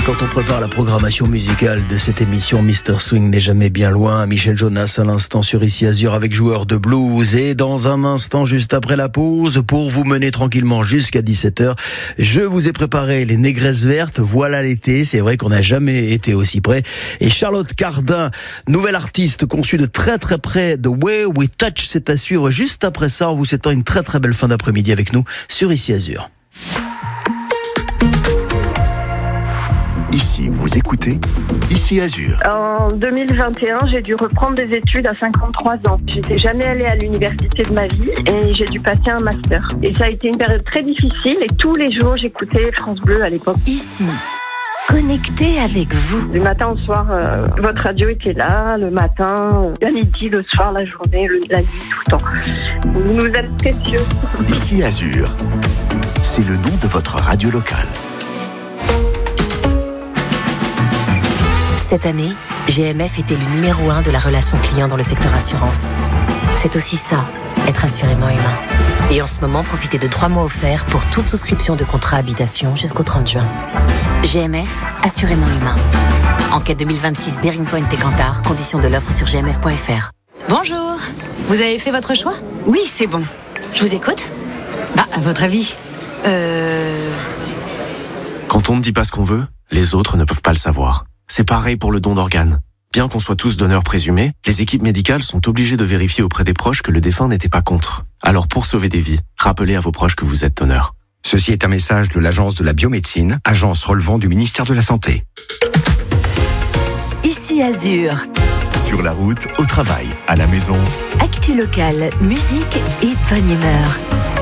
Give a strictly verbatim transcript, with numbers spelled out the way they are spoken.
Quand on prépare la programmation musicale de cette émission, Mister Swing n'est jamais bien loin. Michel Jonas à l'instant sur Ici Azur avec joueurs de blues. Et dans un instant, juste après la pause, pour vous mener tranquillement jusqu'à dix-sept heures, je vous ai préparé les Négresses Vertes. Voilà l'été. C'est vrai qu'on n'a jamais été aussi près. Et Charlotte Cardin, nouvelle artiste conçue de très très près, The Way We Touch, c'est à suivre juste après ça, en vous souhaitant une très très belle fin d'après-midi avec nous sur Ici Azur. Ici, vous écoutez Ici Azur. En deux mille vingt et un, j'ai dû reprendre des études à cinquante-trois ans. J'étais jamais allée à l'université de ma vie et j'ai dû passer un master. Et ça a été une période très difficile et tous les jours, j'écoutais France Bleu à l'époque. Ici, connecté avec vous. Du matin au soir, euh, votre radio était là, le matin, à midi, le soir, la journée, le, la nuit, tout le temps. Vous nous êtes précieux. Ici Azur, c'est le nom de votre radio locale. Cette année, G M F était le numéro un de la relation client dans le secteur assurance. C'est aussi ça, être assurément humain. Et en ce moment, profitez de trois mois offerts pour toute souscription de contrat habitation jusqu'au trente juin. G M F, assurément humain. Enquête deux mille vingt-six, Bearing Point et Kantar, conditions de l'offre sur g m f point f r. Bonjour, vous avez fait votre choix ? Oui, c'est bon. Je vous écoute ? Bah, à votre avis ? Euh... Quand on ne dit pas ce qu'on veut, les autres ne peuvent pas le savoir. C'est pareil pour le don d'organes. Bien qu'on soit tous donneurs présumés, les équipes médicales sont obligées de vérifier auprès des proches que le défunt n'était pas contre. Alors pour sauver des vies, rappelez à vos proches que vous êtes donneur. Ceci est un message de l'Agence de la biomédecine, agence relevant du ministère de la Santé. Ici Azur. Sur la route, au travail, à la maison. Actu locale, musique et bonne humeur.